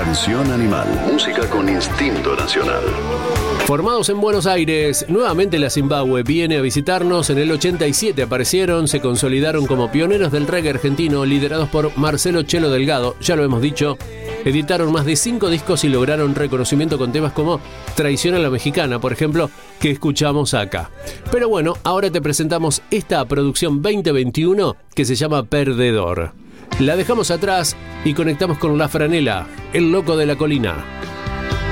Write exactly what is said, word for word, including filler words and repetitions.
Canción Animal, música con instinto nacional. Formados en Buenos Aires, nuevamente la Zimbabue viene a visitarnos. En el ochenta y siete aparecieron, se consolidaron como pioneros del reggae argentino, liderados por Marcelo Chelo Delgado, ya lo hemos dicho. Editaron más de cinco discos y lograron reconocimiento con temas como Traición a la Mexicana, por ejemplo, que escuchamos acá. Pero bueno, ahora te presentamos esta producción veinte veintiuno que se llama Perdedor. La dejamos atrás y conectamos con La Franela, el loco de la colina.